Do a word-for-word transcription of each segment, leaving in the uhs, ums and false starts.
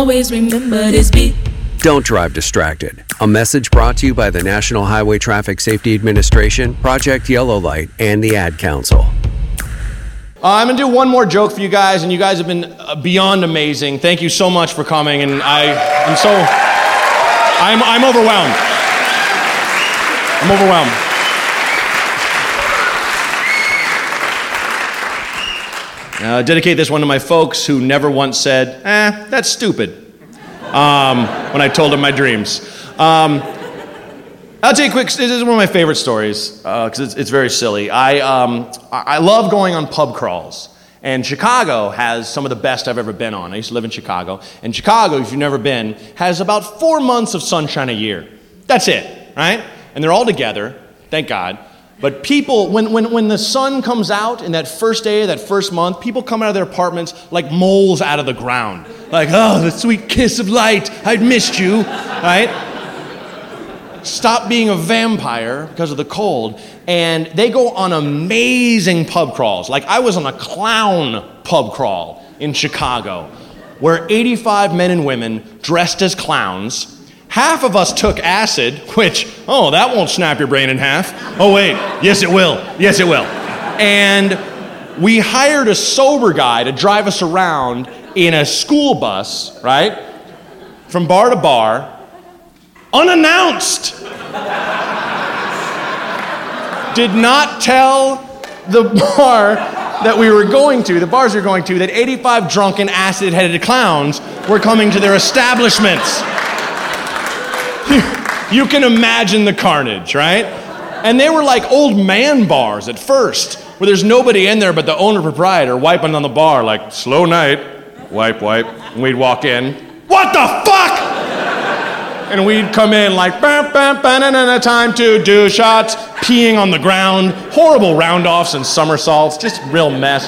Always remember this beat. Don't drive distracted. A message brought to you by the National Highway Traffic Safety Administration, Project Yellow Light, and the Ad Council. Uh, I'm gonna do one more joke for you guys, and you guys have been uh, beyond amazing. Thank you so much for coming, and I am so, I'm, I'm overwhelmed. I'm overwhelmed. Now, I dedicate this one to my folks who never once said, eh, that's stupid, um, when I told them my dreams. Um, I'll tell you quick, this is one of my favorite stories, because uh, it's, it's very silly. I, um, I love going on pub crawls, and Chicago has some of the best I've ever been on. I used to live in Chicago, and Chicago, if you've never been, has about four months of sunshine a year. That's it, right? And they're all together, thank God. But people, when, when, when the sun comes out in that first day, that first month, people come out of their apartments like moles out of the ground. Like, oh, the sweet kiss of light, I'd missed you, right? Stop being a vampire because of the cold, and they go on amazing pub crawls. Like, I was on a clown pub crawl in Chicago, where eighty-five men and women dressed as clowns. Half of us took acid, which, oh, that won't snap your brain in half. Oh, wait, yes, it will. Yes, it will. And we hired a sober guy to drive us around in a school bus, right, from bar to bar, unannounced. Did not tell the bar that we were going to, the bars we were going to, that eighty-five drunken, acid-headed clowns were coming to their establishments. You can imagine the carnage, right? And they were like old man bars at first, where there's nobody in there but the owner proprietor wiping on the bar like, slow night, wipe, wipe. And we'd walk in, what the fuck? And we'd come in like, bam, bam, banana, time to do shots, peeing on the ground, horrible round-offs and somersaults, just real mess.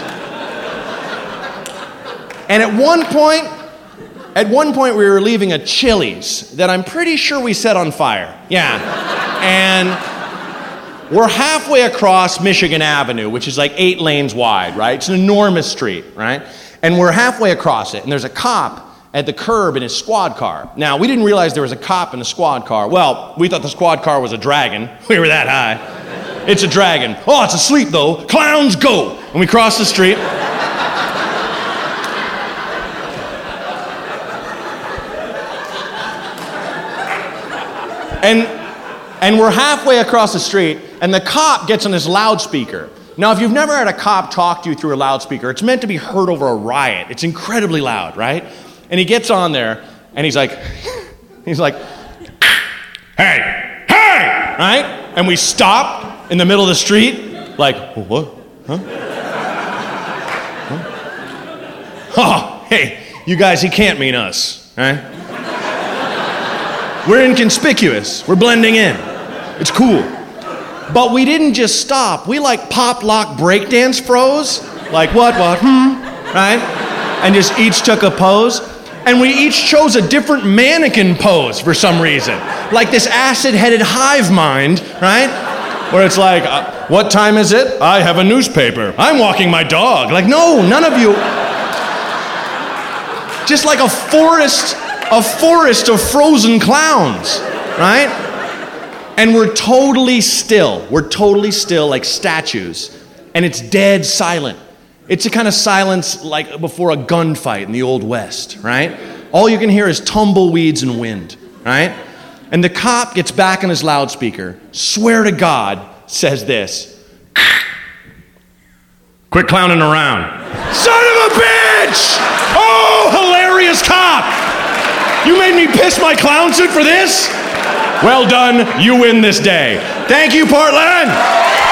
And at one point, At one point, we were leaving a Chili's that I'm pretty sure we set on fire. Yeah. And we're halfway across Michigan Avenue, which is like eight lanes wide, right? It's an enormous street, right? And we're halfway across it, and there's a cop at the curb in his squad car. Now, we didn't realize there was a cop in a squad car. Well, we thought the squad car was a dragon. We were that high. It's a dragon. Oh, it's asleep, though. Clowns, go! And we cross the street. And, and we're halfway across the street, and the cop gets on his loudspeaker. Now, if you've never had a cop talk to you through a loudspeaker, it's meant to be heard over a riot. It's incredibly loud, right? And he gets on there, and he's like, he's like, hey, hey, right? And we stop in the middle of the street, like, what? Huh? Huh? Oh, hey, you guys, he can't mean us, right? We're inconspicuous. We're blending in. It's cool. But we didn't just stop. We like pop, lock, breakdance froze. Like what, what, hmm, right? And just each took a pose. And we each chose a different mannequin pose for some reason. Like this acid-headed hive mind, right? Where it's like, uh, what time is it? I have a newspaper. I'm walking my dog. Like, no, none of you. Just like a forest... A forest of frozen clowns, right? And we're totally still. We're totally still like statues. And it's dead silent. It's a kind of silence like before a gunfight in the Old West, right? All you can hear is tumbleweeds and wind, right? And the cop gets back on his loudspeaker, swear to God, says this. Quit clowning around. Son of a bitch! Oh, hilarious cop! You made me piss my clown suit for this? Well done, you win this day. Thank you, Portland!